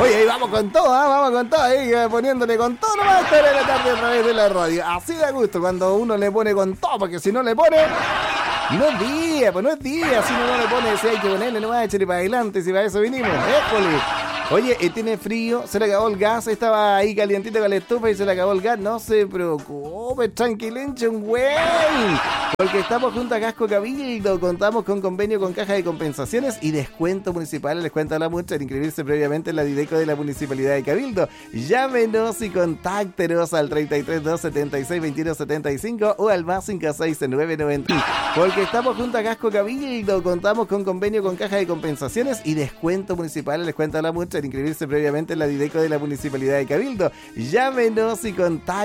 Oye, ahí vamos con todo, vamos con todo, ahí poniéndole con todo nomás esta hora de la tarde a través de la radio. Así da gusto cuando uno le pone con todo, porque si no le pone, no es día, pues no es día. Si uno no le pone, si hay que ponerle nomás, échale para adelante, si para eso vinimos. ¡Éjole! Oye, tiene frío, se le acabó el gas, estaba ahí calientito con la estufa y se le acabó el gas. No se preocupe, tranquilenche, güey. Porque estamos junto a Casco Cabildo, contamos con convenio con Caja de Compensaciones y descuento municipal. Les cuento a la mucha al inscribirse previamente en la Dideco de la Municipalidad de Cabildo. Llámenos y contáctenos al 33 276 2175 o al más 56990. Porque estamos junto a Casco Cabildo, contamos con convenio con Caja de Compensaciones y descuento municipal. Les cuento a la mucha al inscribirse previamente en la Dideco de la Municipalidad de Cabildo. Llámenos y contáctenos